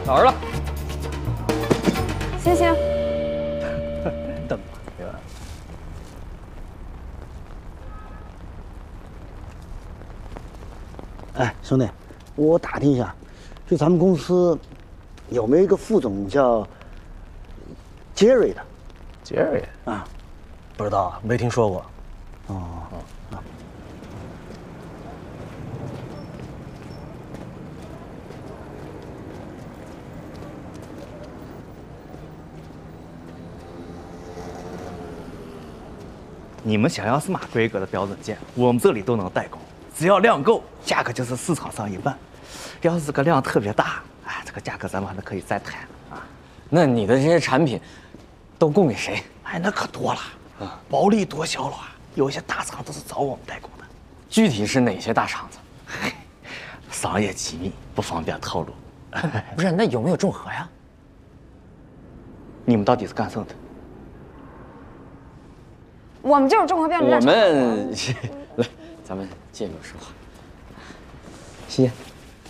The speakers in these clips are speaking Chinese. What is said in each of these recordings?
早着了。 行行。 等吧，对吧？ 哎，兄弟，我打听一下，就咱们公司有没有一个副总叫杰瑞的？ 杰瑞啊， 不知道啊，没听说过。 哦， 你们想要什么规格的标准件，我们这里都能代工，只要量够，价格就是市场上一半。要是这个量特别大，哎，这个价格咱们还可以再谈啊。 那你的这些产品都供给谁？ 哎，那可多了啊，薄利多销了啊。有些大厂都是找我们代工的。 具体是哪些大厂子？ 商业机密不方便透露。 不是，那有没有中核呀？ 你们到底是干什么的？ 我们就是中核标准我站。 们来，咱们借个说话。吸烟。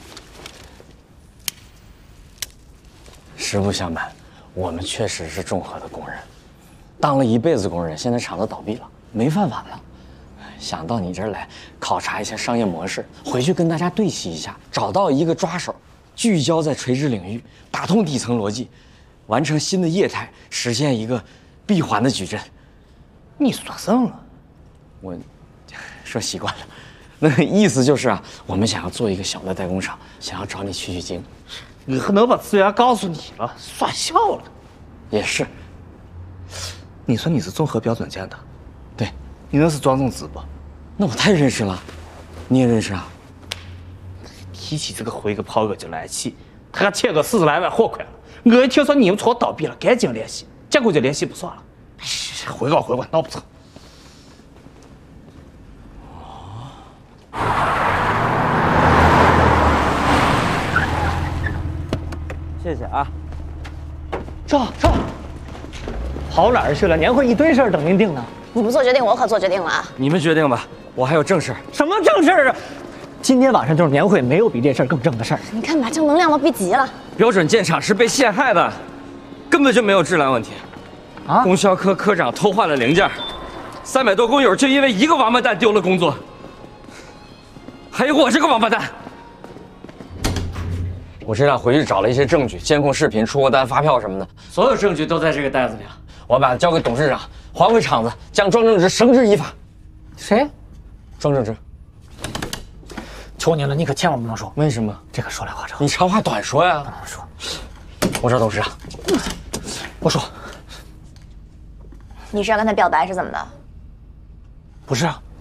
实不相瞒，我们确实是中核的工人，当了一辈子工人，现在厂子倒闭了，没饭碗了。想到你这儿来考察一下商业模式，回去跟大家对齐一下，找到一个抓手，聚焦在垂直领域，打通底层逻辑，完成新的业态，实现一个闭环的矩阵。 你说什么？ 我说习惯了，那意思就是啊，我们想要做一个小的代工厂，想要找你取取经。 你可能把资源告诉你了，耍笑了。 也是。 你说你是综合标准件的， 对， 你认识庄正直不？ 那我太认识了，你也认识啊？ 提起这个回个炮哥就来气，他还欠个40来万货款了。我一听说你们厂倒闭了，赶紧联系，结果就联系不上了。回吧，闹不成。 谢谢啊。 赵，跑哪儿去了？年会一堆事儿等您定呢。 你不做决定，我可做决定了啊！ 你们决定吧，我还有正事。 什么正事儿啊？今天晚上就是年会，没有比这事儿更正的事儿。 你看把正能量都逼急了。 标准件厂是被陷害的，根本就没有质量问题。啊！供销科科长偷换了零件，300多工友就因为一个王八蛋丢了工作，还有我这个王八蛋。我这俩回去找了一些证据，监控视频、出货单、发票什么的，所有证据都在这个袋子里啊。我把它交给董事长，还回厂子，将庄正直绳之以法。 谁？ 庄正直。 求您了，你可千万不能说。 为什么？ 这个说来话长。 你长话短说呀。 不能说。 我找董事长。 我说。 你是要跟他表白是怎么的？ 不是啊。